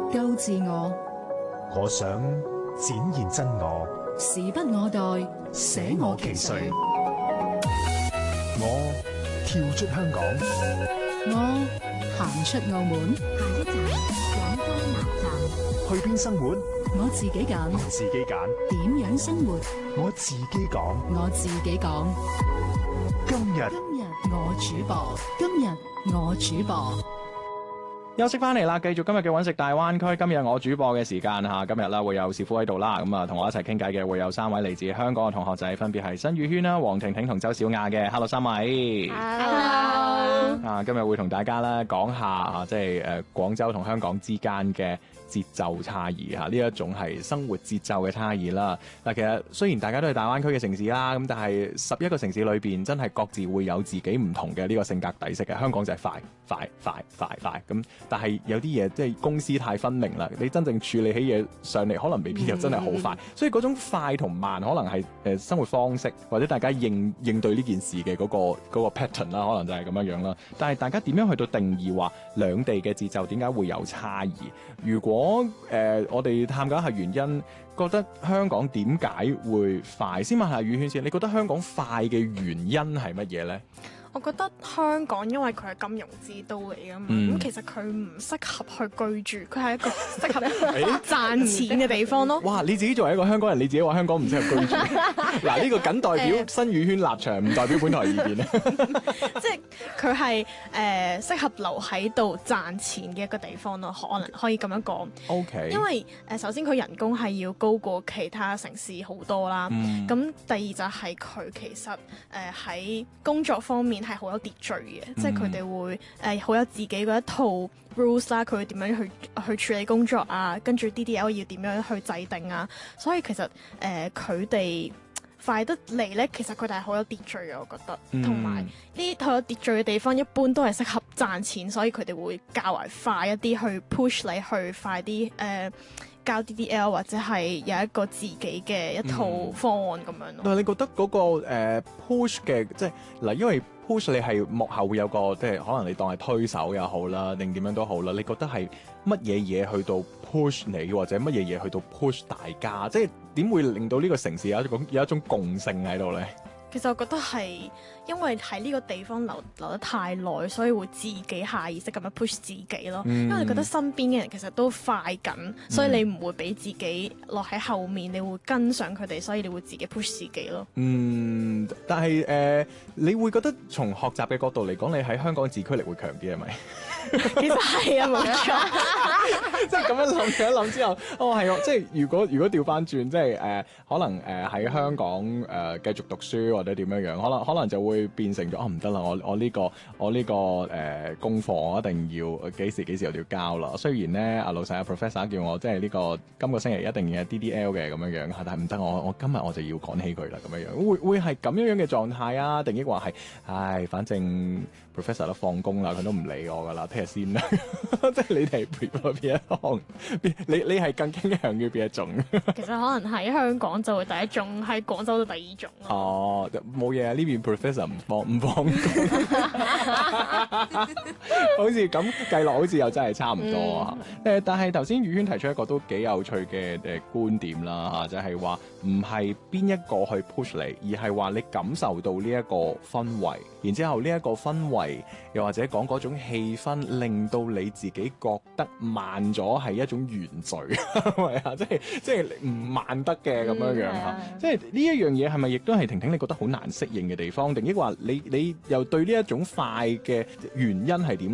夠自我， 我想展現真我， 時不我待，捨我其誰。 我跳出香港， 我行出澳門， 下一站廣州南站。 去邊生活？ 我自己揀。 自己揀。 點樣生活？ 我自己講。 我自己講。 今日我主播，今日我主播。 休息翻嚟啦，繼續今日嘅揾食大灣區。今日我主播嘅時間吓，今日啦會有師傅喺度啦，咁啊同我一齊傾偈嘅會有三位嚟自香港嘅同學仔，分別係新宇軒啦、黃婷婷同周小亞嘅。Hello， 三位。 Hello。 今日會同大家咧講下啊，即係廣州同香港之間嘅節奏差異吓，呢一種係生活節奏嘅差異啦。嗱，其實雖然大家都係大灣區嘅城市啦，咁但係11個城市裏邊真係各自會有自己唔同嘅呢個性格底色嘅。香港就係快咁。但係有啲嘢即係公司太分明啦，你真正處理起嘢上嚟，可能未必又真係好快。所以嗰種快同慢，可能係生活方式或者大家應對呢件事嘅嗰個 pattern 啦，可能就係咁樣樣啦。但係大家點樣去到定義話兩地嘅節奏點解會有差異？如果我哋探究一下原因，覺得香港點解會快？先問下宇軒先，你覺得香港快嘅原因係乜嘢呢？ 我覺得香港因為佢係金融之都嚟㗎嘛，咁其實佢唔適合去居住，佢係一個適合賺錢嘅地方咯。 哇！你自己作為一個香港人，你自己話香港唔適合居住，嗱呢個僅代表新宇軒立場，唔代表本台意見咧。 即係佢係適合留喺度賺錢嘅一個地方咯，可能可以咁樣講。 OK。因為首先佢人工係要高過其他城市好多啦，咁第二就係佢其實喺工作方面係好有秩序嘅，即係佢哋會好有自己嗰一套 rules 啦，佢會點樣去處理工作啊，跟住 DDL 要點樣去制定啊，所以其實佢哋快得嚟咧，其實佢哋係好有秩序嘅，我覺得，同埋呢啲好有秩序嘅地方，一般都係適合賺錢，所以佢哋會較為快一啲去 push 你去快啲交 DDL 或者係有一個自己嘅一套方案咁樣咯。 但係你覺得嗰個push 嘅，即係嗱，因為 push 你係幕後會有個，即係可能你當係推手又好啦，定點樣都好啦。你覺得係乜嘢嘢去到 push 你，或者乜嘢嘢去到 push 大家？即係點會令到呢個城市有一種共性喺度咧？ 其實我覺得係因為喺呢個地方留得太耐，所以會自己下意識咁樣 push 自己咯。因為你覺得身邊嘅人其實都快緊，所以你唔會俾自己落喺後面，你會跟上佢哋，所以你會自己 push 自己咯。 但係你會覺得從學習嘅角度嚟講，你喺香港自驅力會強啲係咪？ 其實係啊，冇錯。 即係咁樣諗一諗之後，係啊！即係如果調翻轉，即係可能喺香港繼續讀書或者點樣樣，可能就會變成咗唔得啦！我呢個功課我一定要幾時又要交啦。雖然咧阿老細阿 professor 叫我即係呢個今個星期一定要 DDL 嘅咁樣樣，但係唔得，我今日我就要趕起佢啦咁樣樣。會係咁樣樣嘅狀態啊？定抑或係反正 professor 都放工啦，佢都唔理我噶啦，聽日先啦。即係你哋 prefer 邊一行？你係更傾向於邊一種？ 其實可能喺香港就會第一種，喺廣州就第二種咯。 哦，冇嘢啊！呢邊 professor 唔放工，好似咁計落，好似又真係差唔多啊！但係頭先宇軒提出一個都幾有趣嘅觀點啦，就係話唔係邊一個去 push 你，而係話你感受到呢一個氛圍，然之後呢一個氛圍又或者講嗰種氣氛，令到你自己覺得慢咗係一種原罪，係咪啊？即係唔慢得嘅咁樣樣嚇。即係呢一樣嘢係咪亦都係婷婷你覺得好難適應嘅地方？定抑或你又對呢一種快嘅原因係點